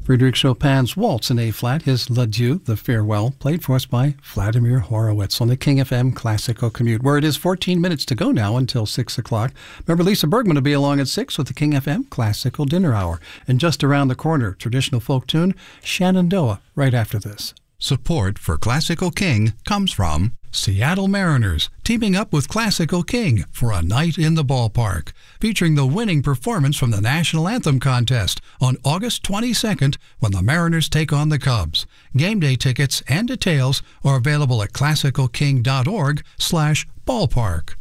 Frédéric Chopin's Waltz in A-flat, his L'Adieu, the Farewell, played for us by Vladimir Horowitz on the King FM Classical Commute, where it is 14 minutes to go now until 6 o'clock. Remember, Lisa Bergman will be along at 6 with the King FM Classical Dinner Hour. And just around the corner, traditional folk tune, Shenandoah, right after this. Support for Classical King comes from Seattle Mariners, teaming up with Classical King for a night in the ballpark, featuring the winning performance from the National Anthem contest on August 22nd when the Mariners take on the Cubs. Game day tickets and details are available at classicalking.org/ballpark.